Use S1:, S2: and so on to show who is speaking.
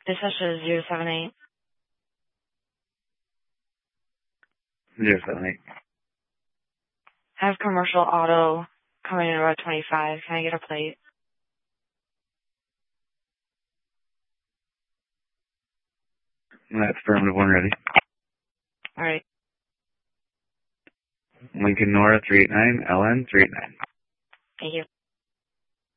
S1: Dispatch is 078.
S2: 078.
S1: I have commercial auto coming in about 25. Can I get a plate?
S2: That's affirmative one ready.
S1: All right.
S2: Lincoln Nora 389, LN 389.
S1: Thank you.